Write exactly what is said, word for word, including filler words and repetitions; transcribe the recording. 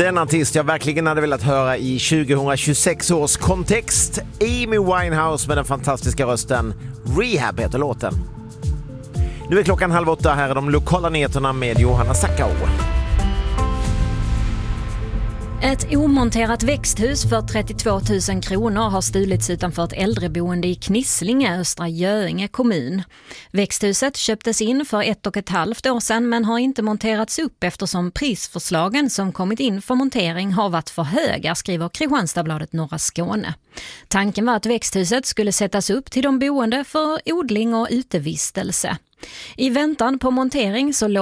Den artist jag verkligen hade velat höra i tjugohundratjugosex års kontext. Amy Winehouse med den fantastiska rösten. Rehab heter låten. Nu är klockan halv åtta, här är de lokala nyheterna med Johanna Sackau. Ett omonterat växthus för trettiotvå tusen kronor har stulits utanför ett äldreboende i Knislinge, Östra Göinge kommun. Växthuset köptes in för ett och ett halvt år sedan men har inte monterats upp eftersom prisförslagen som kommit in för montering har varit för höga, skriver Kristianstadsbladet Norra Skåne. Tanken var att växthuset skulle sättas upp till de boende för odling och utevistelse. I väntan på montering så